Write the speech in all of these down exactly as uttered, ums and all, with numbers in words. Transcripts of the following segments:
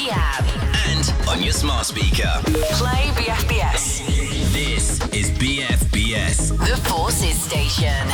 the app. And on your smart speaker. Play B F B S. This is B F B S. The Forces Station.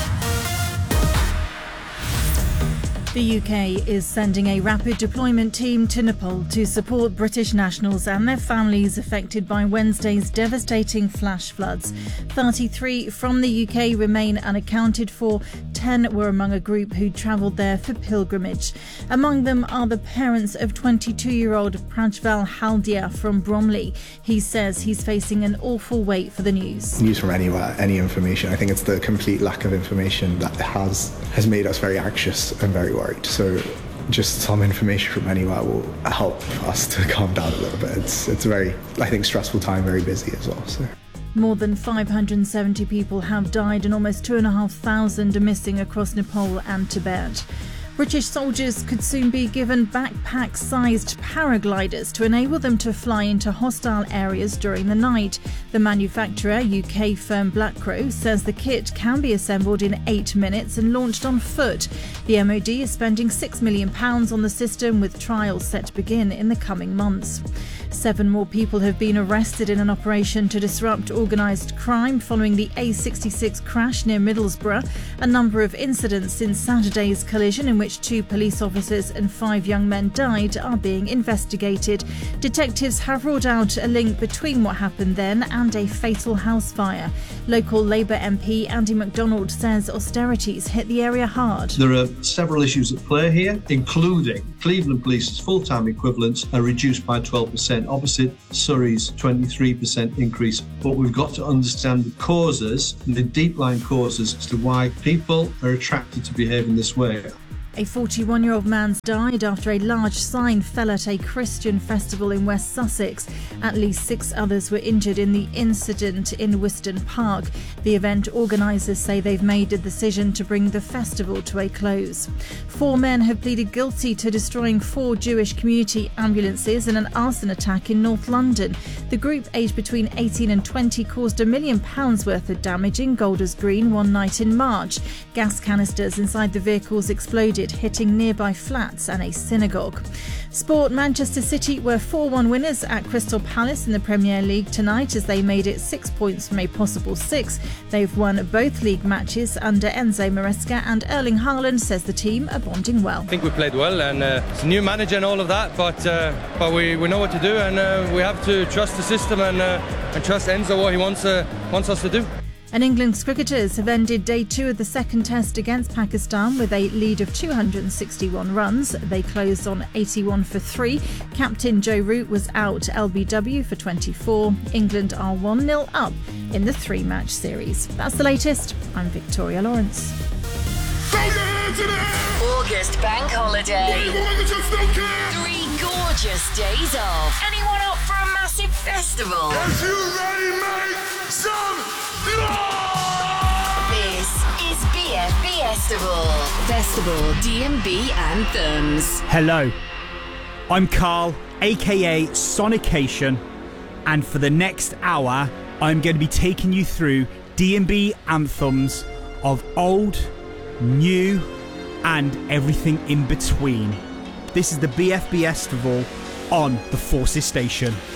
The U K is sending a rapid deployment team to Nepal to support British nationals and their families affected by Wednesday's devastating flash floods. thirty-three from the U K remain unaccounted for. ten were among a group who travelled there for pilgrimage. Among them are the parents of twenty-two-year-old Prajval Haldia from Bromley. He says he's facing an awful wait for the news. News from anywhere, any information. I think it's the complete lack of information that has has made us very anxious and very worried. So just some information from anywhere will help us to calm down a little bit. It's it's a very, I think, stressful time, very busy as well. So. More than five hundred seventy people have died and almost two and a half thousand are missing across Nepal and Tibet. British soldiers could soon be given backpack-sized paragliders to enable them to fly into hostile areas during the night. The manufacturer, U K firm Blackcrow, says the kit can be assembled in eight minutes and launched on foot. The M O D is spending six million pounds on the system, with trials set to begin in the coming months. Seven more people have been arrested in an operation to disrupt organised crime following the A sixty-six crash near Middlesbrough. A number of incidents since Saturday's collision, in which two police officers and five young men died, are being investigated. Detectives have ruled out a link between what happened then and a fatal house fire. Local Labour M P Andy MacDonald says austerities hit the area hard. There are several issues at play here, including Cleveland Police's full-time equivalents are reduced by twelve percent, opposite Surrey's twenty-three percent increase. But we've got to understand the causes, the deep-lying causes as to why people are attracted to behaving this way. A forty-one-year-old man died after a large sign fell at a Christian festival in West Sussex. At least six others were injured in the incident in Wiston Park. The event organisers say they've made a decision to bring the festival to a close. Four men have pleaded guilty to destroying four Jewish community ambulances in an arson attack in North London. The group, aged between eighteen and twenty, caused a million pounds worth of damage in Golders Green one night in March. Gas canisters inside the vehicles exploded, hitting nearby flats and a synagogue. Sport: Manchester City were four one winners at Crystal Palace in the Premier League tonight as they made it six points from a possible six. They've won both league matches under Enzo Maresca, and Erling Haaland says the team are bonding well. I think we played well, and uh, it's a new manager and all of that, but uh, but we, we know what to do, and uh, we have to trust the system and uh, and trust Enzo what he wants uh, wants us to do. And England's cricketers have ended day two of the second test against Pakistan with a lead of two hundred sixty-one runs. They closed on eighty-one for three. Captain Joe Root was out L B W for twenty-four. England are one nil up in the three-match series. That's the latest. I'm Victoria Lawrence. August bank holiday. Three gorgeous days off. Anyone up for a massive festival? If you ready, mate, some This is B F B Festival. Festival D and B Anthems. Hello, I'm Carl, aka Sonication, and for the next hour, I'm going to be taking you through D and B anthems of old, new, and everything in between. This is the B F B Festival on the Forces Station.